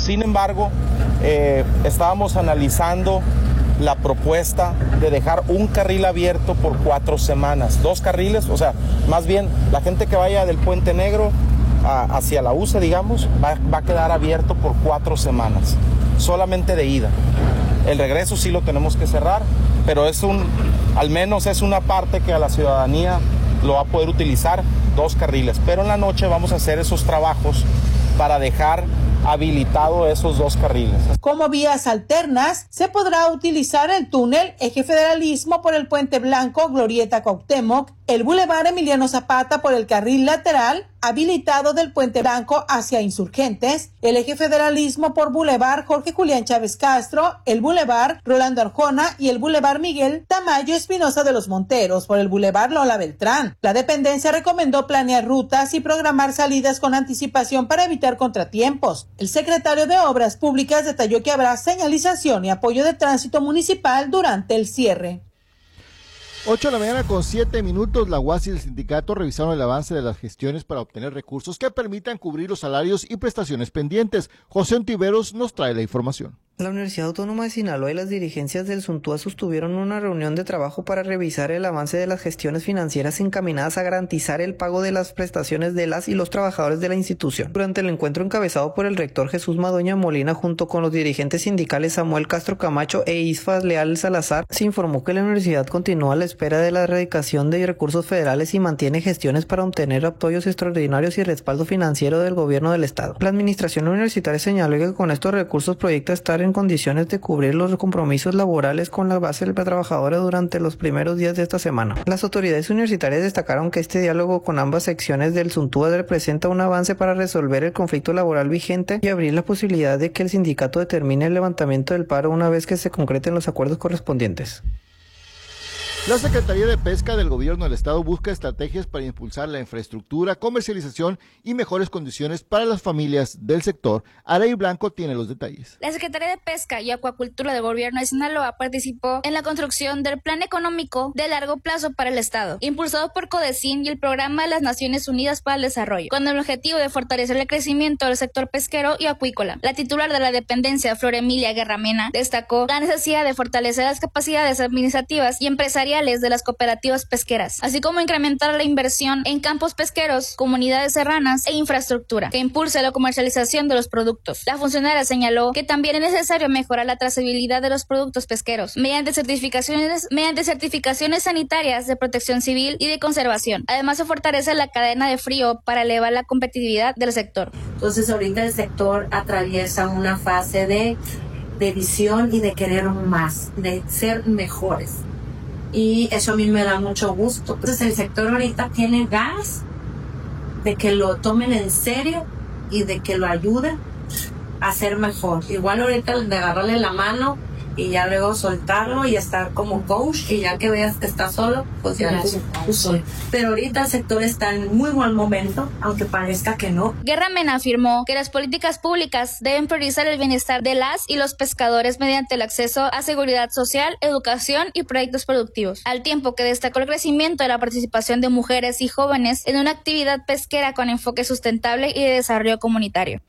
Sin embargo, estábamos analizando la propuesta de dejar un carril abierto por 4 semanas, 2 carriles, o sea, más bien la gente que vaya del Puente Negro hacia la UCE, digamos, va a quedar abierto por 4 semanas, solamente de ida. El regreso sí lo tenemos que cerrar, pero al menos es una parte que a la ciudadanía lo va a poder utilizar, 2 carriles, pero en la noche vamos a hacer esos trabajos para dejar habilitado esos 2 carriles. Como vías alternas, se podrá utilizar el túnel Eje Federalismo por el Puente Blanco, Glorieta Cuauhtémoc, el Boulevard Emiliano Zapata por el carril lateral habilitado del Puente Blanco hacia Insurgentes, el Eje Federalismo por Boulevard Jorge Julián Chávez Castro, el Boulevard Rolando Arjona y el Boulevard Miguel Tamayo Espinosa de los Monteros por el Boulevard Lola Beltrán. La dependencia recomendó planear rutas y programar salidas con anticipación para evitar contratiempos. El secretario de Obras Públicas detalló que habrá señalización y apoyo de tránsito municipal durante el cierre. 8:07 a.m, la UAS y el sindicato revisaron el avance de las gestiones para obtener recursos que permitan cubrir los salarios y prestaciones pendientes. José Ontiveros nos trae la información. La Universidad Autónoma de Sinaloa y las dirigencias del SUNTUA sostuvieron una reunión de trabajo para revisar el avance de las gestiones financieras encaminadas a garantizar el pago de las prestaciones de las y los trabajadores de la institución. Durante el encuentro encabezado por el rector Jesús Madoña Molina junto con los dirigentes sindicales Samuel Castro Camacho e Isfas Leal Salazar, se informó que la universidad continúa a la espera de la erradicación de recursos federales y mantiene gestiones para obtener apoyos extraordinarios y respaldo financiero del gobierno del estado. La administración universitaria señaló que con estos recursos proyecta estar en condiciones de cubrir los compromisos laborales con la base trabajadora durante los primeros días de esta semana. Las autoridades universitarias destacaron que este diálogo con ambas secciones del SUNTUA representa un avance para resolver el conflicto laboral vigente y abrir la posibilidad de que el sindicato determine el levantamiento del paro una vez que se concreten los acuerdos correspondientes. La Secretaría de Pesca del Gobierno del Estado busca estrategias para impulsar la infraestructura, comercialización y mejores condiciones para las familias del sector. Arey Blanco tiene los detalles. La Secretaría de Pesca y Acuacultura del Gobierno de Sinaloa participó en la construcción del Plan Económico de Largo Plazo para el Estado, impulsado por CODECIN y el Programa de las Naciones Unidas para el Desarrollo, con el objetivo de fortalecer el crecimiento del sector pesquero y acuícola. La titular de la dependencia, Flor Emilia Guerra Mena, destacó la necesidad de fortalecer las capacidades administrativas y empresariales de las cooperativas pesqueras, así como incrementar la inversión en campos pesqueros, comunidades serranas e infraestructura que impulse la comercialización de los productos. La funcionaria señaló que también es necesario mejorar la trazabilidad de los productos pesqueros mediante certificaciones sanitarias de protección civil y de conservación. Además, se fortalece la cadena de frío para elevar la competitividad del sector. Entonces, ahorita el sector atraviesa una fase de visión y de querer más, de ser mejores. Y eso a mí me da mucho gusto. Entonces el sector ahorita tiene ganas de que lo tomen en serio y de que lo ayuden a ser mejor. Igual ahorita de agarrarle la mano y ya luego soltarlo y estar como coach, y ya que veas que está solo, pues ya eres un coach. Pero ahorita el sector está en muy buen momento, aunque parezca que no. Guerra Mena afirmó que las políticas públicas deben priorizar el bienestar de las y los pescadores mediante el acceso a seguridad social, educación y proyectos productivos, al tiempo que destacó el crecimiento de la participación de mujeres y jóvenes en una actividad pesquera con enfoque sustentable y de desarrollo comunitario.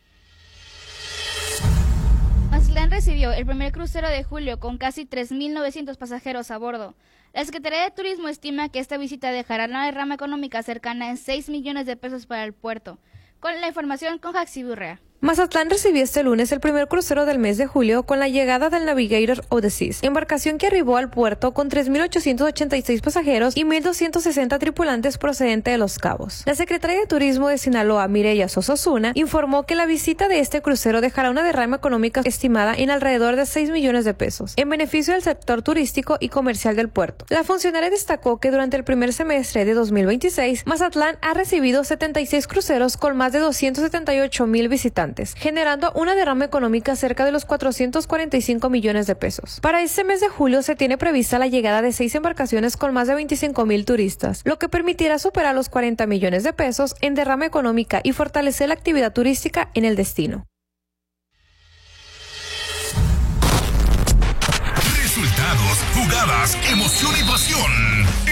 Mazatlán recibió el primer crucero de julio con casi 3.900 pasajeros a bordo. La Secretaría de Turismo estima que esta visita dejará una derrama económica cercana en 6 millones de pesos para el puerto. Con la información con Jaxi Burrea. Mazatlán recibió este lunes el primer crucero del mes de julio con la llegada del Navigator of the Seas, embarcación que arribó al puerto con 3.886 pasajeros y 1.260 tripulantes procedentes de Los Cabos. La secretaria de Turismo de Sinaloa, Mireya Sosa Osuna, informó que la visita de este crucero dejará una derrama económica estimada en alrededor de 6 millones de pesos, en beneficio del sector turístico y comercial del puerto. La funcionaria destacó que durante el primer semestre de 2026, Mazatlán ha recibido 76 cruceros con más de 278,000 visitantes, generando una derrama económica cerca de los 445 millones de pesos. Para este mes de julio se tiene prevista la llegada de 6 embarcaciones con más de 25,000 turistas, lo que permitirá superar los 40 millones de pesos en derrama económica y fortalecer la actividad turística en el destino. Resultados, jugadas, emoción y pasión.